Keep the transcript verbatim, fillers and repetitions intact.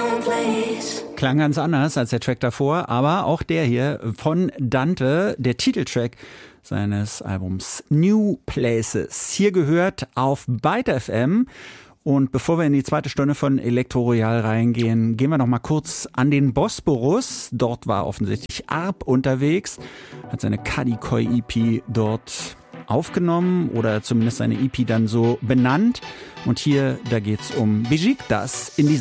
Klang ganz anders als der Track davor, aber auch der hier von Dante, der Titeltrack seines Albums New Places. Hier gehört auf Byte F M. Und bevor wir in die zweite Stunde von Elektro Royal reingehen, gehen wir noch mal kurz an den Bosporus. Dort war offensichtlich Arp unterwegs, hat seine Kadikoy E P dort aufgenommen oder zumindest seine E P dann so benannt. Und hier, da geht's um Besiktas in diesem